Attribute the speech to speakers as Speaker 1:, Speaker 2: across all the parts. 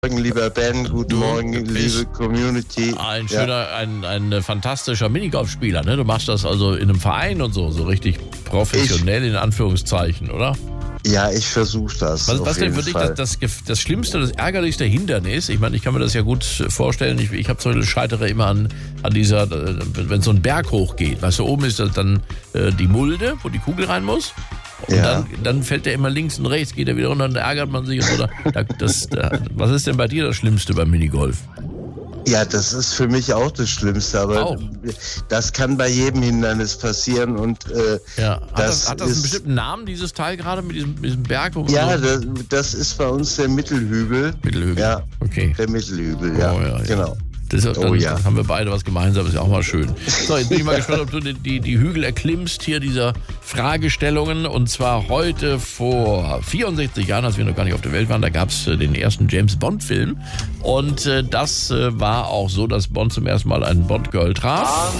Speaker 1: Morgen, lieber Ben, guten Morgen, liebe Community.
Speaker 2: Ein schöner, ein fantastischer Minigolfspieler, ne? Du machst das also in einem Verein und so richtig professionell in Anführungszeichen, oder?
Speaker 1: Ja, ich versuche das.
Speaker 2: Was denn für dich das Schlimmste, das ärgerlichste Hindernis? Ich meine, ich kann mir das ja gut vorstellen. Ich habe zum Beispiel scheitere immer an dieser, wenn so ein Berg hochgeht. Weißt du, oben ist das dann die Mulde, wo die Kugel rein muss. Und dann fällt der immer links und rechts, geht er wieder runter und dann ärgert man sich. Und so. Was ist denn bei dir das Schlimmste beim Minigolf?
Speaker 1: Ja, das ist für mich auch das Schlimmste, aber das kann bei jedem Hindernis passieren. Und
Speaker 2: hat das einen bestimmten Namen, dieses Teil gerade mit diesem Berg?
Speaker 1: Ja, das ist bei uns der Mittelhügel.
Speaker 2: Mittelhügel? Ja, okay.
Speaker 1: Der Mittelhügel, ja, genau.
Speaker 2: Dann haben wir beide was gemeinsam, ist ja auch mal schön. So, jetzt bin ich mal gespannt, ob du die Hügel erklimmst, hier dieser Fragestellungen. Und zwar heute vor 64 Jahren, als wir noch gar nicht auf der Welt waren, da gab es den ersten James-Bond-Film. Und das war auch so, dass Bond zum ersten Mal einen Bond-Girl traf.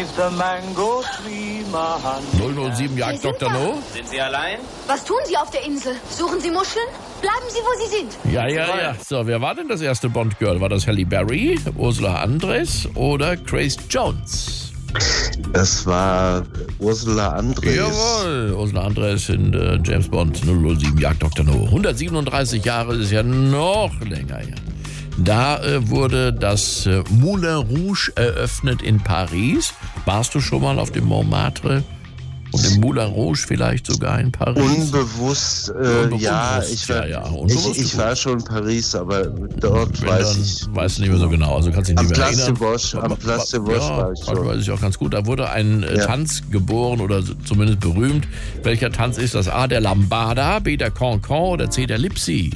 Speaker 2: 007 Jagd Dr. No.
Speaker 3: Sind Sie allein?
Speaker 4: Was tun Sie auf der Insel? Suchen Sie Muscheln? Bleiben Sie, wo Sie sind.
Speaker 2: Ja. So, wer war denn das erste Bond-Girl? War das Halle Berry, Ursula Andress oder Grace Jones?
Speaker 1: Das war Ursula Andress.
Speaker 2: Jawohl, Ursula Andress in James Bond 007 Jagd Dr. No. 137 Jahre ist ja noch länger her. Da wurde das Moulin Rouge eröffnet in Paris. Warst du schon mal auf dem Montmartre? Und im Moulin Rouge vielleicht sogar in Paris?
Speaker 1: Unbewusst, ja. Ich war schon in Paris, aber dort weiß ich nicht mehr so genau.
Speaker 2: Also kannst du dich nicht mehr erinnern.
Speaker 1: Am Place de Bosch war ich schon.
Speaker 2: Weiß ich auch ganz gut. Da wurde ein Tanz geboren oder zumindest berühmt. Welcher Tanz ist das? A, der Lambada, B, der Cancan oder C, der Lipsi?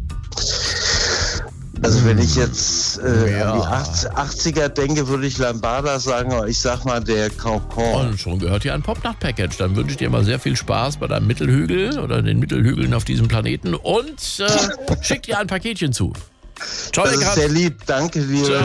Speaker 1: Also wenn ich jetzt an die 80er denke, würde ich Lambada sagen, aber ich sag mal der Cancan.
Speaker 2: Und schon gehört hier ein Pop-Nacht-Package. Dann wünsche ich dir mal sehr viel Spaß bei deinem Mittelhügel oder den Mittelhügeln auf diesem Planeten und schick dir ein Paketchen zu.
Speaker 1: Ciao, das ist sehr lieb. Danke dir.